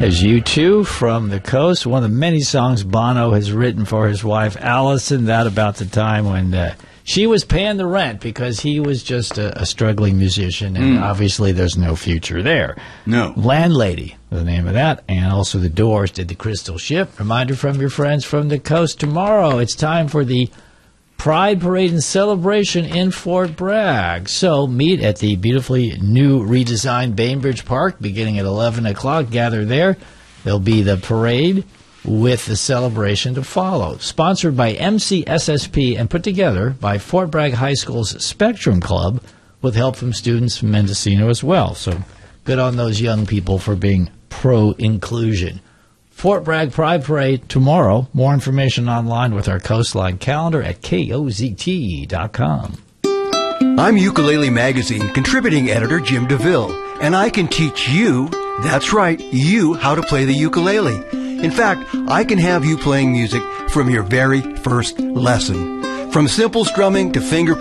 As U2 from the Coast, one of the many songs Bono has written for his wife Allison, that about the time when she was paying the rent because he was just a struggling musician, and obviously there's no future there. No. Landlady, the name of that, and also the Doors did The Crystal Ship. Reminder from your friends from the Coast. Tomorrow it's time for the Pride Parade and Celebration in Fort Bragg. So meet at the beautifully new redesigned Bainbridge Park beginning at 11 o'clock. Gather there. There'll be the parade with the celebration to follow. Sponsored by MCSSP and put together by Fort Bragg High School's Spectrum Club with help from students from Mendocino as well. So good on those young people for being pro-inclusion. Fort Bragg Pride Parade tomorrow. More information online with our Coastline calendar at KOZT.com. I'm Ukulele Magazine contributing editor Jim DeVille, and I can teach you, that's right, you, how to play the ukulele. In fact, I can have you playing music from your very first lesson. From simple strumming to finger